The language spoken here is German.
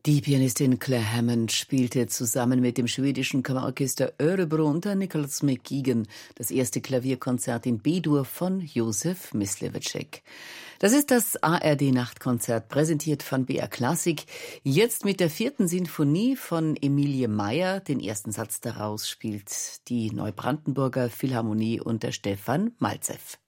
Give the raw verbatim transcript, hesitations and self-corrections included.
Die Pianistin Claire Hammond spielte zusammen mit dem schwedischen Kammerorchester Örebro unter Nicholas McGuigan das erste Klavierkonzert in B-Dur von Josef Myslewitschek. Das ist das A R D-Nachtkonzert, präsentiert von B R Klassik. Jetzt mit der vierten Sinfonie von Emilie Meyer. Den ersten Satz daraus spielt die Neubrandenburger Philharmonie unter Stefan Malzew.